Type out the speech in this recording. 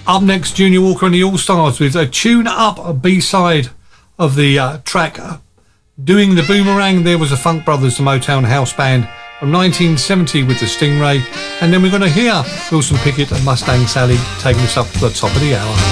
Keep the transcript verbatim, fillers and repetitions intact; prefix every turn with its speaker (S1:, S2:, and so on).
S1: Up next, Junior Walker and the All Stars with a Tune Up, a B-side of the uh, track uh, Doing the Boomerang. There was the Funk Brothers, the Motown house band from nineteen seventy with the Stingray. And then we're going to hear Wilson Pickett and Mustang Sally taking us up to the top of the hour.